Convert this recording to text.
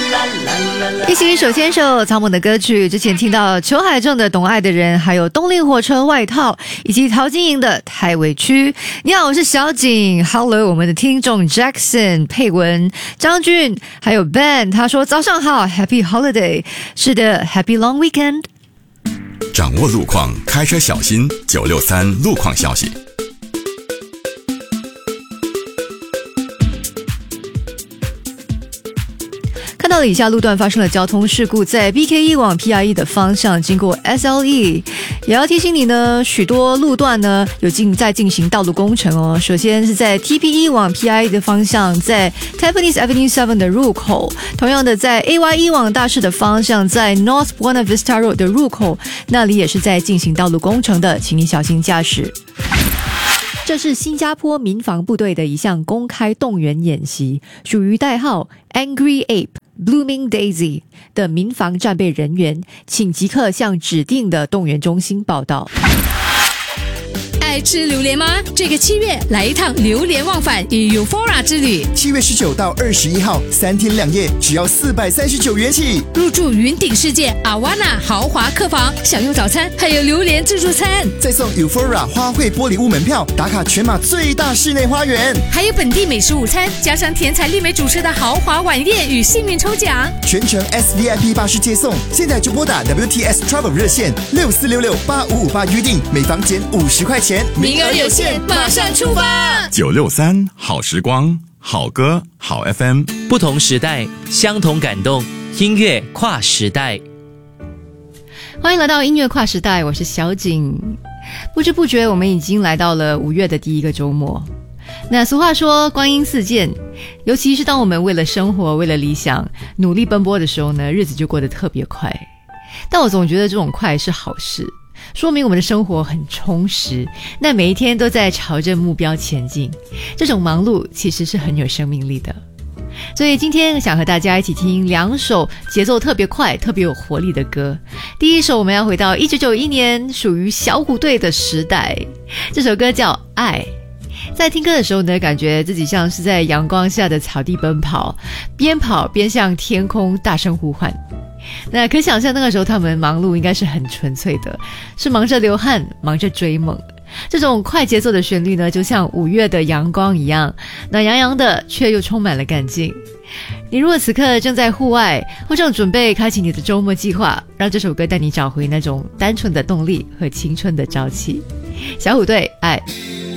一起手牵手，草蜢的歌曲。之前听到裘海正的《懂爱的人》，还有动力火车外套，以及陶晶莹的《太委屈》。你好，我是小景。Hello， 我们的听众 Jackson、佩文、张俊，还有 Ben， 他说早上好 ，Happy Holiday。是的 ，Happy Long Weekend。 掌握路况，开车小心。963路况消息。 看到了以下路段发生了交通事故，在 BK1 往 PRE 的方向经过 SLE， 也要提醒你呢，许多路段呢在进行道路工程哦。首先是在 TP1 往 PRE 的方向，在 Tampines Avenue 7的入口，同样的在 AY1 往大市的方向，在 North Buena Vista Road 的入口，那里也是在进行道路工程的，请你小心驾驶。这是新加坡民防部队的一项公开动员演习，属于代号 Angry Ape、Blooming Daisy 的民防战备人员，请即刻向指定的动员中心报到。 爱吃榴莲吗？这个7月来一趟榴莲忘返与 Euphoria 之旅。 7月19到21号，3天2夜，只要439元起。 入住云顶世界 Awana 豪华客房，享用早餐，还有榴莲自助餐， 再送 Euphoria 花卉玻璃屋门票，打卡全马最大室内花园， 还有本地美食午餐，加上甜彩丽美主持的豪华晚宴与幸运抽奖， 全程 SVIP 巴士接送。现在就拨打 WTS Travel 热线64668558预定，每房减50块钱。 名额有限，马上出发 963好时光，好歌好 FM， 不同时代，相同感动，音乐跨时代。 欢迎来到音乐跨时代，我是小景。不知不觉我们已经来到了5月的第一个周末。那俗话说光阴似箭，尤其是当我们为了生活，为了理想努力奔波的时候呢，日子就过得特别快。但我总觉得这种快是好事，说明我们的生活很充实，那每一天都在朝着目标前进，这种忙碌其实是很有生命力的。所以今天想和大家一起听2首节奏特别快特别有活力的歌。第一首我们要回到1991年，属于小虎队的时代，这首歌叫《爱》。在听歌的时候呢，感觉自己像是在阳光下的草地奔跑，边跑边向天空大声呼唤。那可想象那个时候他们忙碌应该是很纯粹的，是忙着流汗，忙着追梦。这种快节奏的旋律呢，就像5月的阳光一样，暖洋洋的，却又充满了干劲。你如果此刻正在户外，或正准备开启你的周末计划，让这首歌带你找回那种单纯的动力和青春的朝气。小虎队，爱。